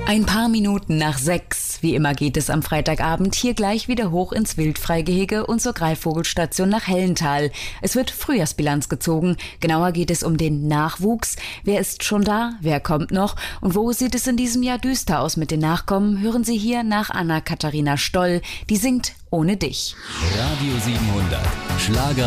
Ein paar Minuten nach 6. Wie immer geht es am Freitagabend hier gleich wieder hoch ins Wildfreigehege und zur Greifvogelstation nach Hellental. Es wird Frühjahrsbilanz gezogen. Genauer geht es um den Nachwuchs. Wer ist schon da? Wer kommt noch? Und wo sieht es in diesem Jahr düster aus mit den Nachkommen? Hören Sie hier nach Anna-Katharina Stoll. Die singt Ohne dich. Radio 700. Schlager